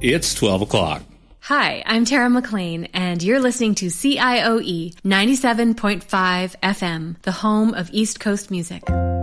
It's 12 o'clock. Hi, I'm Tara McLean, and you're listening to CIOE 97.5 FM, the home of East Coast music.